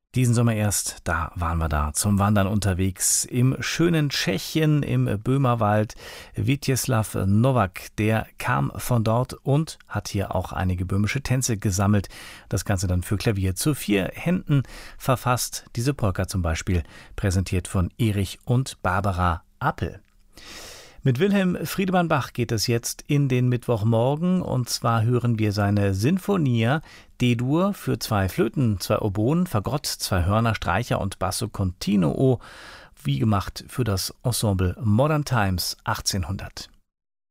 Diesen Sommer erst, da waren wir da zum Wandern unterwegs im schönen Tschechien im Böhmerwald. Vítězslav Novák, der kam von dort und hat hier auch einige böhmische Tänze gesammelt. Das Ganze dann für Klavier zu 4 Händen verfasst. Diese Polka zum Beispiel, präsentiert von Erich und Barbara Appel. Mit Wilhelm Friedemann Bach geht es jetzt in den Mittwochmorgen, und zwar hören wir seine Sinfonia D-Dur für 2 Flöten, 2 Oboen, Fagott, 2 Hörner, Streicher und Basso Continuo, wie gemacht für das Ensemble Modern Times 1800.